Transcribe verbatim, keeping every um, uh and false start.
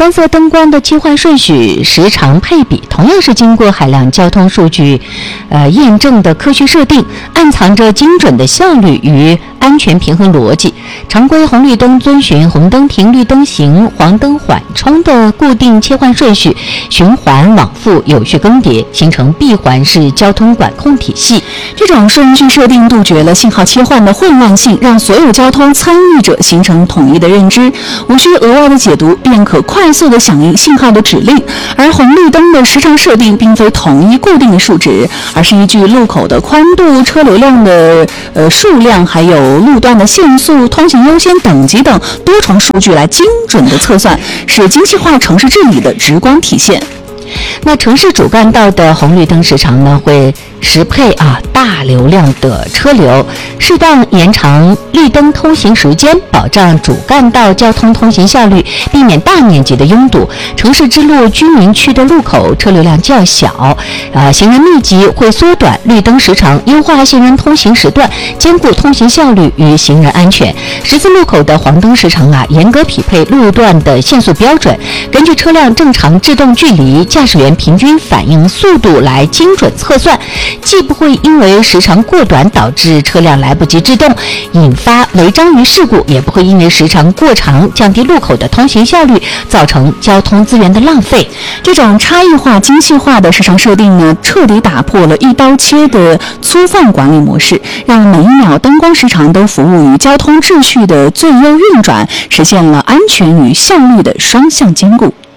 三色灯光的切换顺序、时长配比，同样是经过海量交通数据，呃验证的科学设定，暗藏着精准的效率与安全平衡逻辑。常规红绿灯遵循红灯停、绿灯行、黄灯缓冲的固定切换顺序，循环往复，有序更迭，形成闭环式交通管控体系。 这种顺序设定杜绝了信号切换的混乱性，让所有交通参与者形成统一的认知，无需额外的解读，便可快速的响应信号的指令。而红绿灯的时长设定并非统一固定的数值，而是依据路口的宽度、车流量的呃数量，还有路段的限速、通行优先等级等多重数据来精准的测算，是精细化城市治理的直观体现。 那城市主干道的红绿灯时长呢，会适配啊大流量的车流，适当延长绿灯通行时间，保障主干道交通通行效率，避免大面积的拥堵。城市支路、居民区的路口车流量较小，呃，行人密集，会缩短绿灯时长，优化行人通行时段，兼顾通行效率与行人安全。十字路口的黄灯时长啊，严格匹配路段的限速标准，根据车辆正常制动距离、驾驶员平均反应速度来精准测算，既不会因为时长过短导致车辆来不及制动，引发违章于事故，也不会因为时长过长降低路口的通行效率，造成交通资源的浪费。 这种差异化、精细化的时长设定呢，彻底打破了一刀切的粗放管理模式，让每一秒灯光时长都服务于交通秩序的最优运转，实现了安全与效率的双向兼顾。